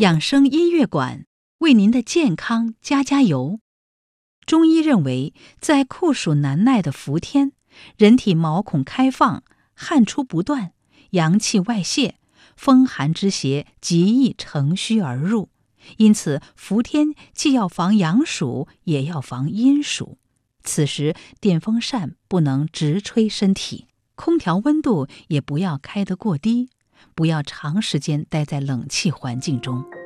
养生音乐馆为您的健康加油。中医认为，在酷暑难耐的伏天，人体毛孔开放，汗出不断，阳气外泄，风寒之邪极易乘虚而入。因此，伏天既要防阳暑，也要防阴暑。此时，电风扇不能直吹身体，空调温度也不要开得过低，不要长时间待在冷气环境中。